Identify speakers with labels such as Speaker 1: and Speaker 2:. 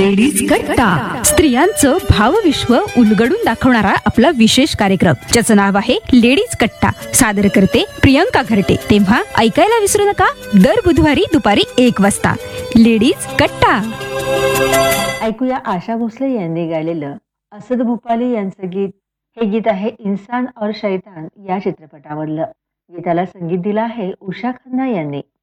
Speaker 1: Ladies कट्टा, स्त्रियांचं भावविश्व उलगडून दाखवणारा आपला विशेष कार्यक्रम, ज्याचं नाव आहे लेडीज कट्टा. सादर करते प्रियंका घरटे. तेव्हा ऐकायला विसरू नका, दर बुधवारी दुपारी 1 वाजता लेडीज कट्टा.
Speaker 2: ऐकूया आशा भोसले यांनी गायलेलं असद भोपाली यांचं गीत. हे गीत आहे इंसान और शैतान या चित्रपटामधलं. गीताला संगीत दिलं आहे उषा खन्ना यांनी.